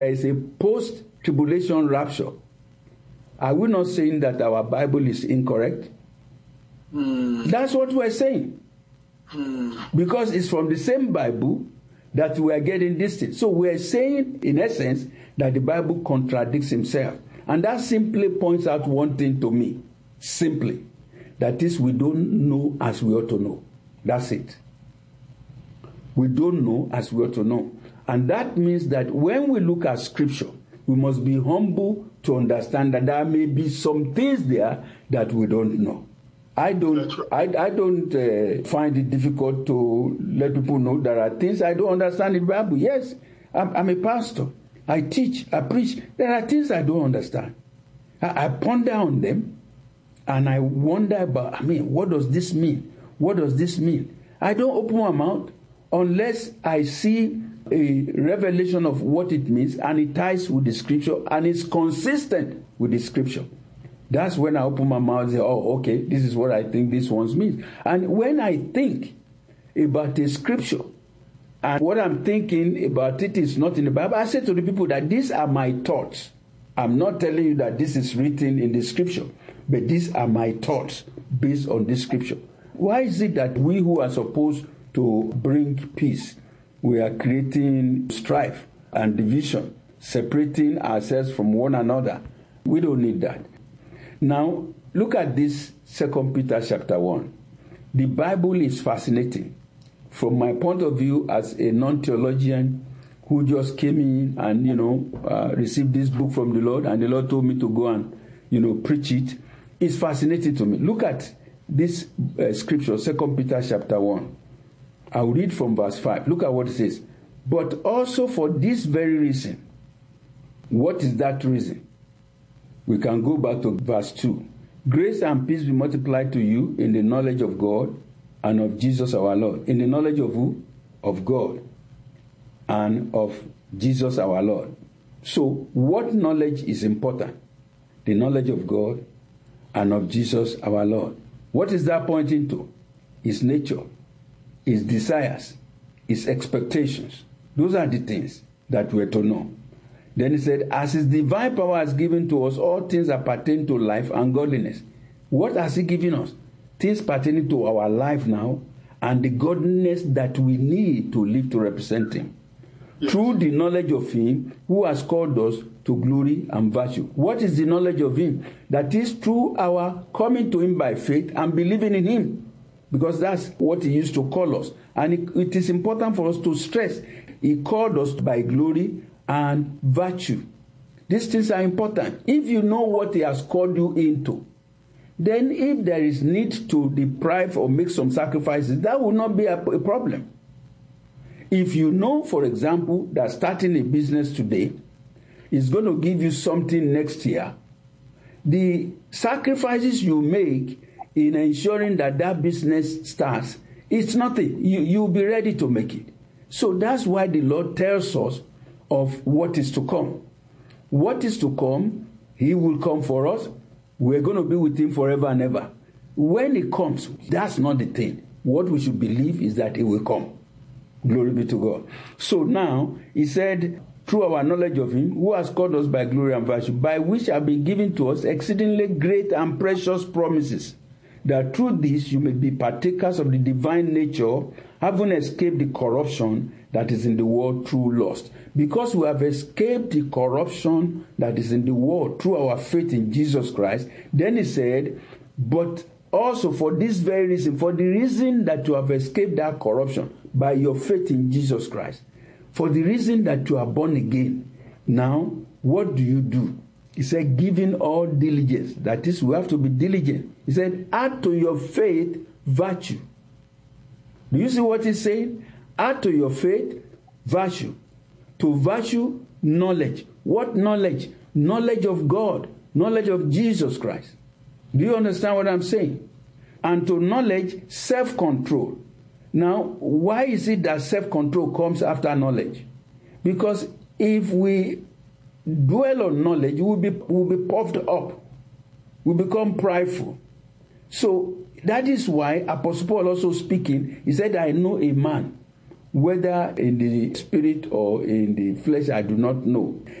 there is a post-tribulation rapture. Are we not saying that our Bible is incorrect? That's what we're saying. Because it's from the same Bible that we are getting this thing. So we're saying, in essence, that the Bible contradicts himself. And that simply points out one thing to me. Simply. That is, we don't know as we ought to know. That's it. We don't know as we ought to know. And that means that when we look at Scripture, we must be humble to understand that there may be some things there that we don't know. I don't find it difficult to let people know there are things I don't understand in the Bible. Yes, I'm a pastor. I teach, I preach. There are things I don't understand. I ponder on them and I wonder about, what does this mean? What does this mean? I don't open my mouth unless I see a revelation of what it means and it ties with the Scripture and it's consistent with the Scripture. That's when I open my mouth and say, oh, okay, this is what I think this one means. And when I think about a Scripture and what I'm thinking about it is not in the Bible, I say to the people that these are my thoughts. I'm not telling you that this is written in the Scripture, but these are my thoughts based on this Scripture. Why is it that we who are supposed to bring peace, we are creating strife and division, separating ourselves from one another? We don't need that. Now, look at this 2 Peter chapter 1. The Bible is fascinating. From my point of view as a non-theologian who just came in and, received this book from the Lord, and the Lord told me to go and, preach it, it's fascinating to me. Look at this scripture, 2 Peter chapter 1. I'll read from verse 5. Look at what it says. But also for this very reason. What is that reason? We can go back to verse 2. Grace and peace be multiplied to you in the knowledge of God and of Jesus our Lord. In the knowledge of who? Of God and of Jesus our Lord. So, what knowledge is important? The knowledge of God and of Jesus our Lord. What is that pointing to? His nature, his desires, his expectations. Those are the things that we're to know. Then he said, as his divine power has given to us all things that pertain to life and godliness. What has he given us? Things pertaining to our life now and the godliness that we need to live to represent him. Yes. Through the knowledge of him who has called us to glory and virtue. What is the knowledge of him? That is through our coming to him by faith and believing in him. Because that's what he used to call us. And it is important for us to stress. He called us by glory and virtue. These things are important. If you know what he has called you into, then if there is need to deprive or make some sacrifices, that will not be a problem. If you know, for example, that starting a business today is going to give you something next year, the sacrifices you make in ensuring that that business starts, it's nothing. You'll be ready to make it. So that's why the Lord tells us of what is to come. What is to come, he will come for us. We're going to be with him forever and ever. When he comes, that's not the thing. What we should believe is that he will come. Glory be to God. So now, he said, through our knowledge of him, who has called us by glory and virtue, by which have been given to us exceedingly great and precious promises, that through this you may be partakers of the divine nature, having escaped the corruption that is in the world through lust. Because we have escaped the corruption that is in the world through our faith in Jesus Christ, then he said, but also for this very reason, for the reason that you have escaped that corruption by your faith in Jesus Christ, for the reason that you are born again. Now, what do? He said, giving all diligence. That is, we have to be diligent. He said, add to your faith virtue. Do you see what he's saying? Add to your faith virtue. To virtue, knowledge. What knowledge? Knowledge of God. Knowledge of Jesus Christ. Do you understand what I'm saying? And to knowledge, self-control. Now, why is it that self-control comes after knowledge? Because if we dwell on knowledge, we'll be puffed up. We become prideful. So that is why Apostle Paul also speaking, he said, I know a man whether in the spirit or in the flesh, I do not know.